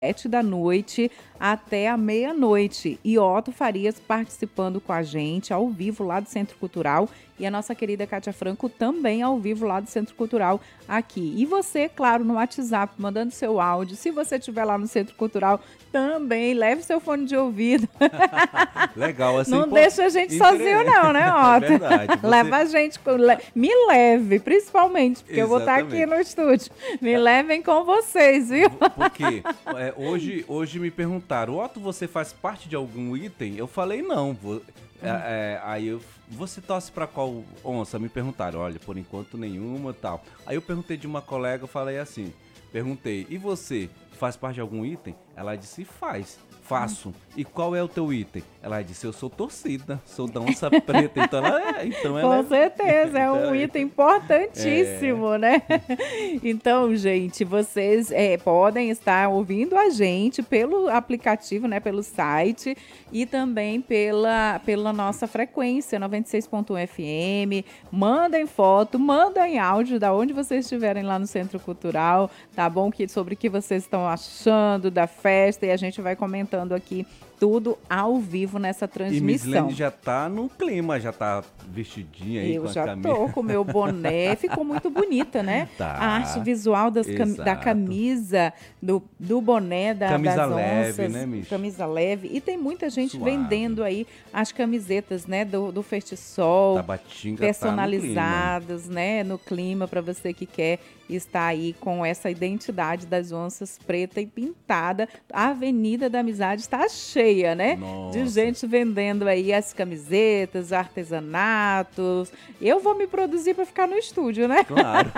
7 da noite até a meia-noite. E Otto Farias participando com a gente ao vivo lá do Centro Cultural e a nossa querida Kátia Franco também ao vivo lá do Centro Cultural aqui. E você, claro, no WhatsApp, mandando seu áudio. Se você estiver lá no Centro Cultural, também leve seu fone de ouvido. Legal, assim. Não deixa a gente sozinho não, né, Otto? É verdade. Leva a gente, me leve, principalmente, porque eu vou estar aqui no estúdio. Me levem com vocês, viu? Porque hoje me perguntaram, Otto, você faz parte de algum item? Eu falei, não. Você torce pra qual onça? Me perguntaram, olha, por enquanto nenhuma, tal. Aí eu perguntei de uma colega, eu falei assim, perguntei, e você faz parte de algum item? Ela disse, faço. E qual é o teu item? Ela disse, eu sou torcida, sou da onça preta. Então ela Com certeza, é um item importantíssimo, né? Então, gente, vocês podem estar ouvindo a gente pelo aplicativo, né? Pelo site e também pela nossa frequência 96.1 FM. Mandem foto, mandem áudio da onde vocês estiverem lá no Centro Cultural, tá bom? Sobre o que vocês estão achando da festa e a gente vai comentando aqui tudo ao vivo nessa transmissão. E Mislene já tá no clima, já tá vestidinha aí com a camisa. Eu já tô com o meu boné, ficou muito bonita, né? Tá. A arte visual da camisa, do boné camisa das leve, onças. Né, Mich? Camisa leve. E tem muita gente Suave. vendendo aí as camisetas, né, do Festisol. Tabatinga personalizadas, né, no clima, para você que quer estar aí com essa identidade das onças preta e pintada. A Avenida da Amizade está cheia, né? Nossa. De gente vendendo aí as camisetas, artesanatos. Eu vou me produzir para ficar no estúdio, né? Claro.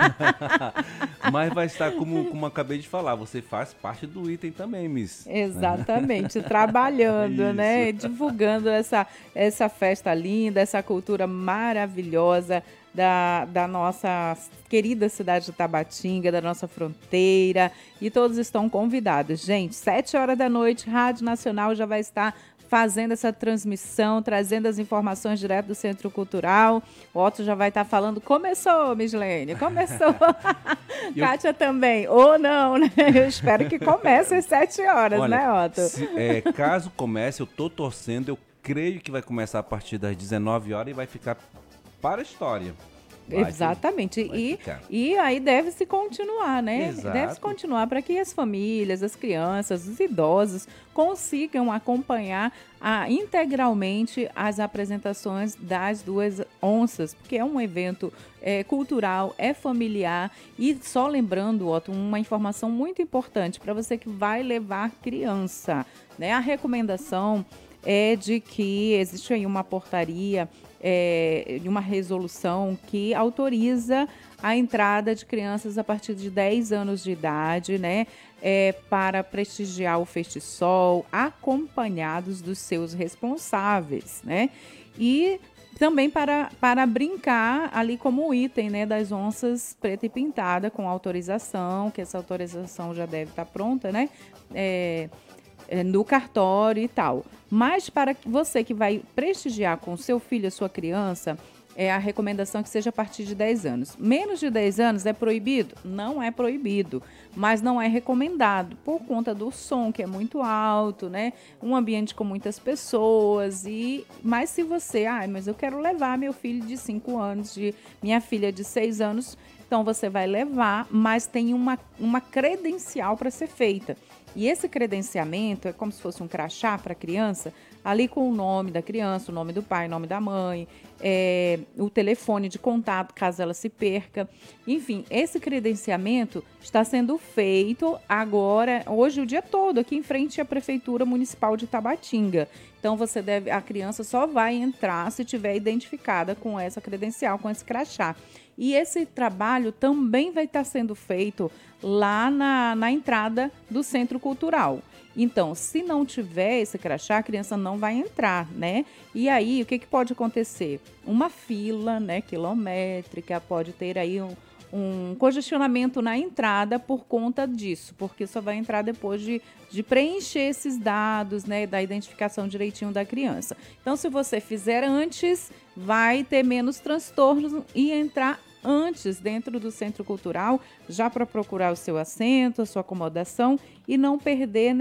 Mas vai estar, como acabei de falar, você faz parte do item também, Miss. Exatamente, trabalhando, né? Divulgando essa festa linda, essa cultura maravilhosa da nossa querida cidade de Tabatinga, da nossa fronteira, e todos estão convidados. Gente, 7 horas da noite, Rádio Nacional já vai estar fazendo essa transmissão, trazendo as informações direto do Centro Cultural. O Otto já vai estar falando, começou, Mislene, começou. Kátia também, ou não, né? Eu espero que comece às 7 horas, olha, né, Otto? Caso comece, eu tô torcendo, eu creio que vai começar a partir das 19 horas e vai ficar para a história. Exatamente. E aí deve-se continuar, né? Exato. Deve-se continuar para que as famílias, as crianças, os idosos consigam acompanhar integralmente as apresentações das duas onças, porque é um evento cultural, é familiar. E só lembrando, Otto, uma informação muito importante para você que vai levar criança, né? A recomendação é de que existe aí uma portaria de uma resolução que autoriza a entrada de crianças a partir de 10 anos de idade, né, para prestigiar o Festisol, acompanhados dos seus responsáveis, né, e também para brincar ali como item, né, das onças preta e pintada com autorização, que essa autorização já deve estar pronta, né, no cartório e tal. Mas para você que vai prestigiar com seu filho, a sua criança, a recomendação que seja a partir de 10 anos. Menos de 10 anos é proibido? Não é proibido, mas não é recomendado por conta do som, que é muito alto, né? Um ambiente com muitas pessoas. Mas se você, mas eu quero levar meu filho de 5 anos, minha filha de 6 anos, então você vai levar, mas tem uma credencial para ser feita. E esse credenciamento é como se fosse um crachá para a criança, ali com o nome da criança, o nome do pai, o nome da mãe, o telefone de contato, caso ela se perca. Enfim, esse credenciamento está sendo feito agora, hoje, o dia todo, aqui em frente à Prefeitura Municipal de Tabatinga. Então, a criança só vai entrar se tiver identificada com essa credencial, com esse crachá. E esse trabalho também vai estar sendo feito lá na entrada do Centro Cultural. Então, se não tiver esse crachá, a criança não vai entrar, né? E aí, o que pode acontecer? Uma fila, né, quilométrica, pode ter aí um congestionamento na entrada por conta disso, porque só vai entrar depois de preencher esses dados, né, da identificação direitinho da criança. Então, se você fizer antes, vai ter menos transtornos e entrar antes dentro do Centro Cultural, já para procurar o seu assento, a sua acomodação e não perder